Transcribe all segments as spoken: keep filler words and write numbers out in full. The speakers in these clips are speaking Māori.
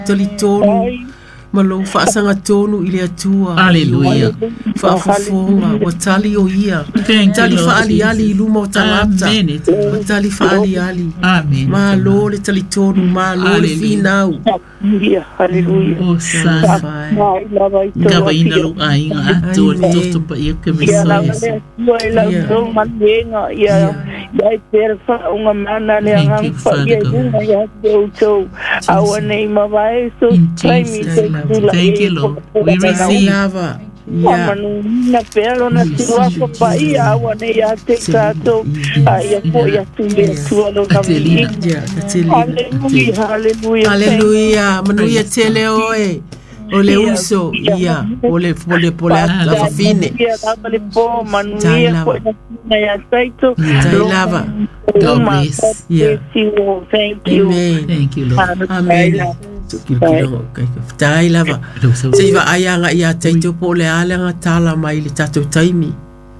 tali tonu malo faasanga tonu ile atua. Hallelujah. Faafofonga watali o ia. Thank Tali you, Lord faali ali Jesus. iluma o tangata. Amen. Watali faali ali. Amen. Ma lo le tali tonu ma lo le Hallelujah. finau. Hallelujah. Oh, son. Gava ina lo ainga ha. Tō le tosto pa ia ke Ia la misoes. le tua la so manenga ia ia ter fa unga mana le Thank nga you, fa Father ia God. unga ia so so awane ma vai so In try me Jesus' to name. do la Thank you, Lord. We receive. Lava. Ya Ya. manu na pelo na tua ko pa ia awane ia te sato ia ko ia tu le tua lo na mi. Ya, katili. Hallelujah, hallelujah. Hallelujah. Manuia tele oe. Ole uso. Ya. Ole ole pole lava fine. Ia la le po manuia ko na ia saito. Tai lava. God bless. Yeah. Thank you. Amen. Thank you, Lord. Amen. Kilo kai tai lava. Se va ayanga ia taito po le alanga tala mai le tato taimi.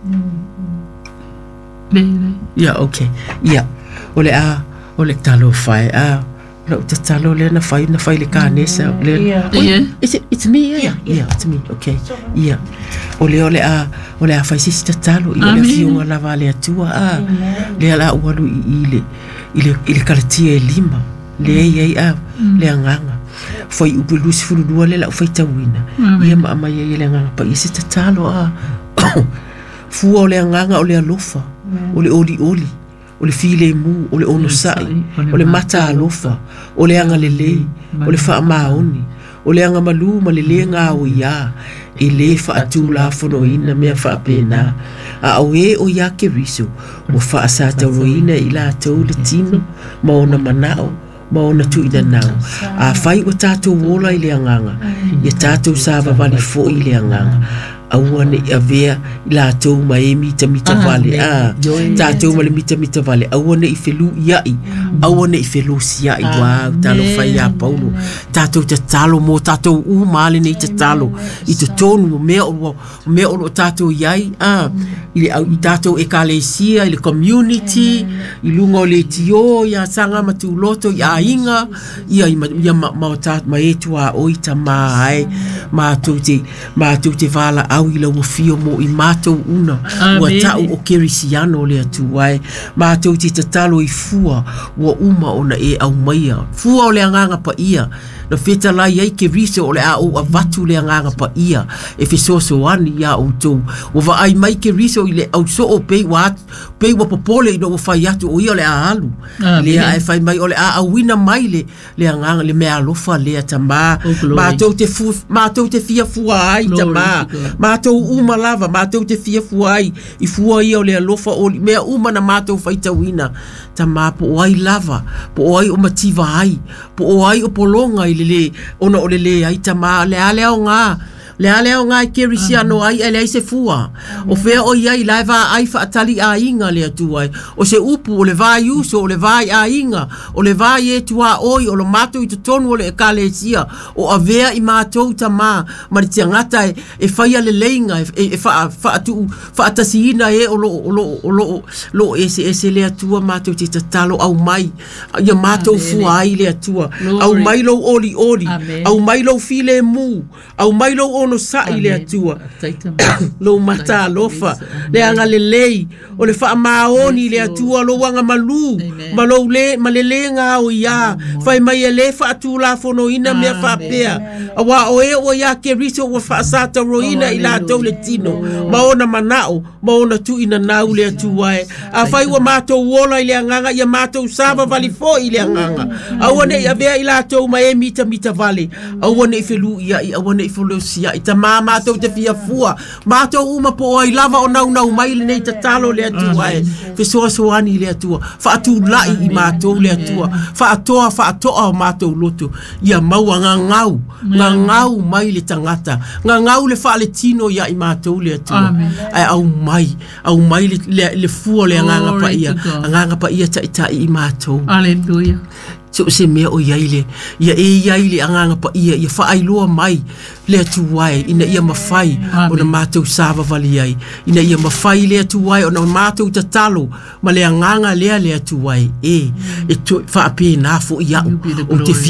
Ya, okay. Ya. Ole a ole talo fai a. Lo talo le na fai na fai le kanesa le. Yeah. It's it's me. Yeah, yeah, it's me. Okay. Yeah. Ole ole a ole a fai sista talo i le fiunga lava le atua a. Le ala ualu i ile ile ile kalatia e lima. Le ai a le anganga. Foi u pelus fulu dua le la foi tawina. Ia ma ma ia le nganga pa sista talo a. Fu ole nganga ole alofa. Ole oli oli. Ole file mu, ole ono sai, ole mata alofa, ole anga lele, ole fa maoni, ole anga malu malele nga o ya, ele fa atu la fono ina me fa pena. A oe o ya ke riso, o fa asata roina ila to le tino, ma ona manao, ma ona tu ina nao. A fai o tato wola ile anganga, ya tato sava vali fo ile anganga. Awane avea la to mai mita mita vale ah tato mai mita mita vale awane i felu iai awane i felu sia i wa talo fai a paulo tato te talo mo tato u male nei te talo i te tonu me o me o tato iai ah i i tato e kalesia i le community i lungo le tio ya sanga matu loto ya inga ia i ma ma tat mai tua o ita mai ma tu te ma tu te vala au i lau fio mo i mātou una ua tau o kerisiano lea tuai mātou te tatalo i fua ua uma ona e au maia fua o lea nganga pa ia na feta lai ai ke riso o le a o avatu lea nganga pa ia e fesoso ani ia o tau o va ai mai ke riso i le au so o pei wa pei wa popole i no fai atu o ia o le a alu lea e fai mai o le a awina mai le lea nganga le mea alofa lea tama mātou te fu mātou te fia fua ai tama mātou uma lava mātou te fia fuai i fua ia o le alofa o mea uma na mātou faita wina ta mā po oai lava po oai o mativa ai po oai o polonga i lele ona o lele ai ta mā le ale o ngā le ale o ngā i kerisiano ai ele ai se fua o fea o iai laiva ai fa atali a inga le atuai o se upu o le vai uso o le vai a inga o le vai e tua oi o lo mātou i te tonu o le e kalesia o avea i mātou ta mā mari te ngata e, e whaia le leinga e, e fa, fa, atu, fa atasiina e o lo, o lo, o lo, lo ese ese le atua mātou te tatalo au mai ia mātou fua ai le atua au mai lo oli oli au mai lo file mu au mai lo ono sa i le atua lo mata lofa le anga le lei o le fa maoni le atua lo wanga malu ma lo le ma le le nga o ya fai mai le fa tu la fono ina me fa pea wa o e o ya ke riso o fa sata roina ila to le tino ma ona manao ma ona tu ina na le atua a fai wa mato wola ile nganga ya mato sava vali fo ile nganga a wona ya ve ila to mai mita mita vale a wona ifelu ya a wona ifelu sia ita mama to te fia fua ma to uma po ai lava o nau nau mai le nei tatalo le atua e fe so so ani le atua fa tu lai i ma to le atua fa toa fa toa ma to loto ia mau nga ngau nga ngau mai le tangata nga ngau le fa le tino ia i ma to le atua ai au mai au mai le le fua le nganga pa ia nganga pa ia ta ita i ma to hallelujah so se me o yaile ia e yaile anganga pa ia ia fa ai loa mai le tuai ina ia mafai ona matou sava vali ai ina ia mafai le tuai ona matou tatalo ma le anganga le le tuai e e fa pe na fo ia o te